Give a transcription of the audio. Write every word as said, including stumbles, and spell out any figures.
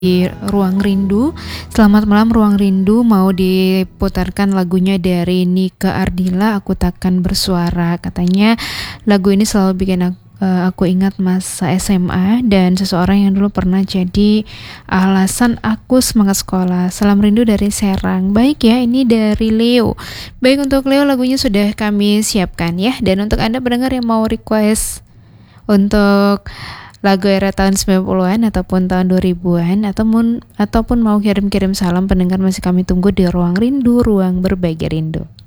Di Ruang Rindu. Selamat malam Ruang Rindu, mau diputarkan lagunya dari Nike Ardila, Aku Takkan Bersuara. Katanya lagu ini selalu bikin aku, uh, aku ingat masa S M A dan seseorang yang dulu pernah jadi alasan aku semangat sekolah. Salam rindu dari Serang. Baik ya, ini dari Leo. Baik, untuk Leo lagunya sudah kami siapkan ya. Dan untuk Anda pendengar yang mau request untuk lagu era tahun sembilan puluhan ataupun tahun dua ribuan ataupun ataupun mau kirim-kirim salam, pendengar masih kami tunggu di Ruang Rindu, ruang berbagi rindu.